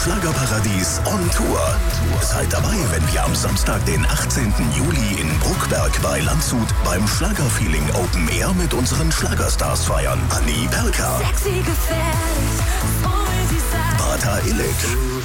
Schlagerparadies on Tour. Seid dabei, wenn wir am Samstag, den 18. Juli in Bruckberg bei Landshut beim Schlagerfeeling Open Air mit unseren Schlagerstars feiern. Annie Perka, Sexy, gefährlich, so will sie sein. Bata Illich,